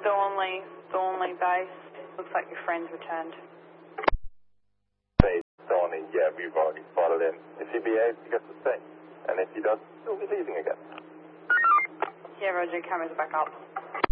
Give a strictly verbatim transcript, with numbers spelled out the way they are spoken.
Thornley, Thornley base. Looks like your friend's returned. Base, Thornley, yeah, we've already spotted him. If he behaves, he gets to stay. And if he does, he'll be leaving again. Yeah, Roger, cameras are back up.